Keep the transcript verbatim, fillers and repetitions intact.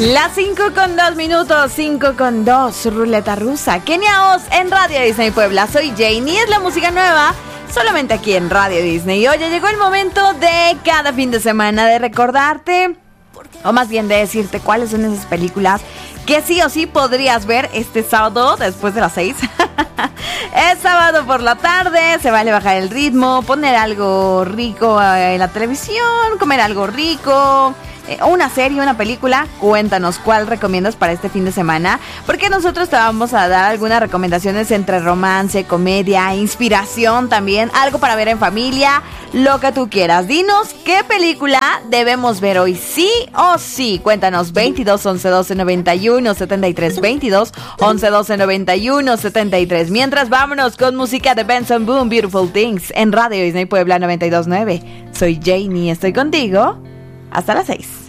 Las cinco con dos minutos, cinco con dos, ruleta rusa. Kenia Oz en Radio Disney Puebla. Soy Janie, es la música nueva, solamente aquí en Radio Disney. Y oye, llegó el momento de cada fin de semana de recordarte, o más bien de decirte cuáles son esas películas que sí o sí podrías ver este sábado después de las seis. Es sábado por la tarde, se vale bajar el ritmo, poner algo rico en la televisión, comer algo rico, eh, una serie, una película. Cuéntanos cuál recomiendas para este fin de semana, porque nosotros te vamos a dar algunas recomendaciones entre romance, comedia, inspiración también, algo para ver en familia, lo que tú quieras. Dinos qué película debemos ver hoy, sí o sí. Cuéntanos, veintidós, once, doce, noventa y uno, setenta y tres, veintidós, once, doce, noventa y uno, setenta y tres. Mientras, vámonos con música de Benson Boone, Beautiful Things, en Radio Disney Puebla noventa y dos punto nueve. Soy Janie, estoy contigo hasta las seis.